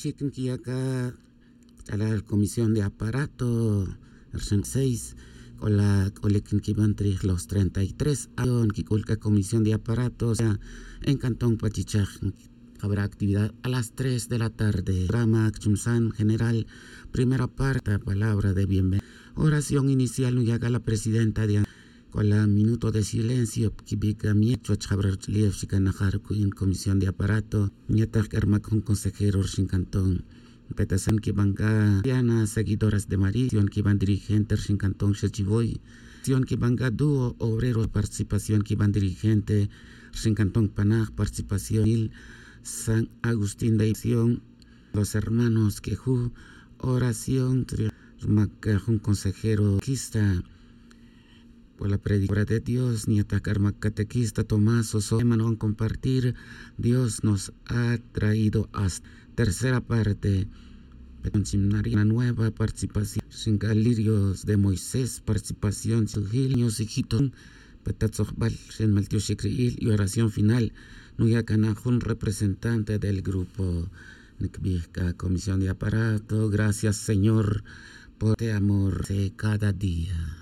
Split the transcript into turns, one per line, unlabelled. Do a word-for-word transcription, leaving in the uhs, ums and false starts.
Chicken que acá a la comisión de aparato seis con la colección que van entre los treinta y tres años que con la comisión de aparato, o sea, en Cantón Pachichaj habrá actividad a las tres de la tarde. Programa Chumsan General, primera parte, palabra de bienvenida. Oración inicial, no llega la presidenta de con la minuto de silencio que biga miecho chabrar lief shikanajar en comisión de aparato nietak karma con consejero sin cantón petasan que banga diana seguidoras de Marición que van dirigentes sin cantón Chechiboy que banga dúo obrero participación que van dirigente sin cantón Panaj participación San Agustín de Acción los hermanos que ju oración un consejero quista por la predicadora de Dios, ni atacar catequista Tomás Oso, hermano, compartir. Dios nos ha traído hasta tercera parte, una nueva participación, sin galirios de Moisés, participación, niños hijitos, petatzokbal, en Maltio Shekriil y oración final, Nuyakanajun, representante del grupo Nikbika, comisión de aparato. Gracias, Señor, por este amor de cada día.